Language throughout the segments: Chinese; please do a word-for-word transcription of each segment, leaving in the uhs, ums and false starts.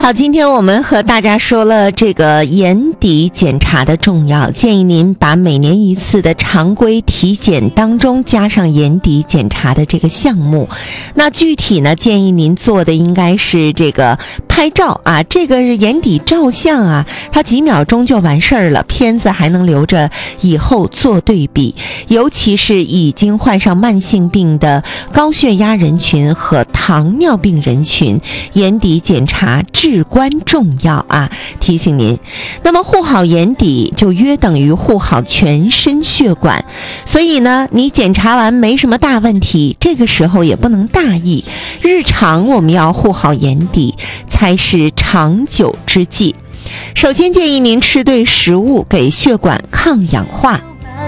好，今天我们和大家说了这个眼底检查的重要，建议您把每年一次的常规体检当中加上眼底检查的这个项目。那具体呢，建议您做的应该是这个拍照啊，这个是眼底照相啊，它几秒钟就完事儿了，片子还能留着以后做对比，尤其是已经患上慢性病的高血压人群和糖尿病人群，眼底检查至关重要啊！提醒您，那么护好眼底就约等于护好全身血管，所以呢，你检查完没什么大问题，这个时候也不能大意，日常我们要护好眼底才是长久之计。首先建议您吃对食物，给血管抗氧化。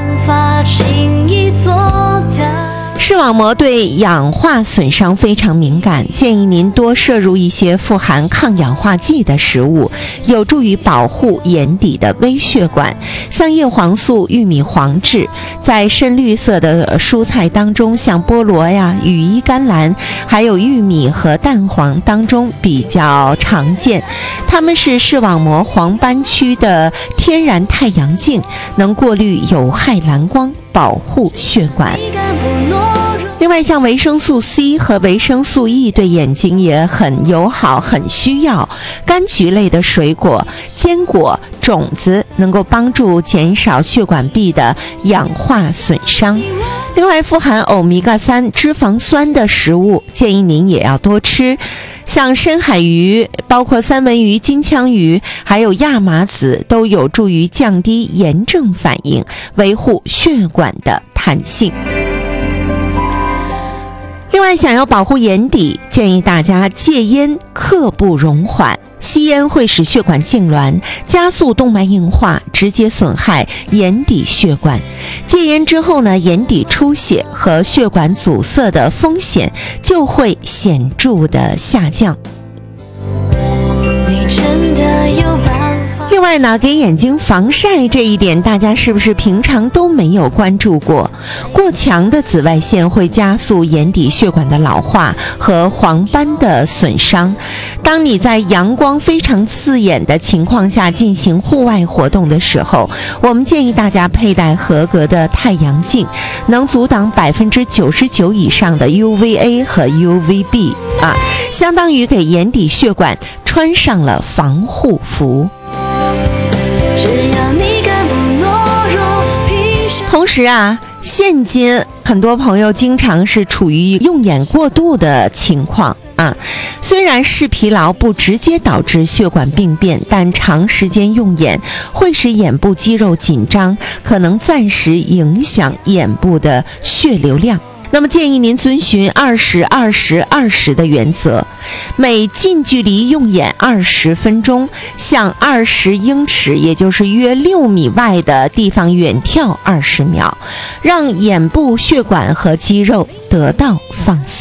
视网膜对氧化损伤非常敏感，建议您多摄入一些富含抗氧化剂的食物，有助于保护眼底的微血管。像叶黄素、玉米黄质，在深绿色的蔬菜当中，像菠萝呀、羽衣甘蓝，还有玉米和蛋黄当中比较常见。它们是视网膜黄斑区的天然太阳镜，能过滤有害蓝光，保护血管。另外，像维生素 C 和维生素 E 对眼睛也很友好，很需要。柑橘类的水果、坚果、种子能够帮助减少血管壁的氧化损伤。另外，富含欧米伽三脂肪酸的食物，建议您也要多吃，像深海鱼，包括三文鱼、金枪鱼，还有亚麻籽，都有助于降低炎症反应，维护血管的弹性。另外，想要保护眼底，建议大家戒烟，刻不容缓。吸烟会使血管痉挛，加速动脉硬化，直接损害眼底血管。戒烟之后呢，眼底出血和血管阻塞的风险就会显著的下降。你真的有办法？另外呢，给眼睛防晒这一点，大家是不是平常都没有关注过？过强的紫外线会加速眼底血管的老化和黄斑的损伤。当你在阳光非常刺眼的情况下进行户外活动的时候，我们建议大家佩戴合格的太阳镜，能阻挡百分之九十九以上的 U V A 和 U V B 啊，相当于给眼底血管穿上了防护服。同时啊，现今很多朋友经常是处于用眼过度的情况啊。虽然视疲劳不直接导致血管病变，但长时间用眼会使眼部肌肉紧张，可能暂时影响眼部的血流量。那么建议您遵循二十二十二十的原则，每近距离用眼二十分钟，向二十英尺，也就是约六米外的地方远眺二十秒，让眼部血管和肌肉得到放松。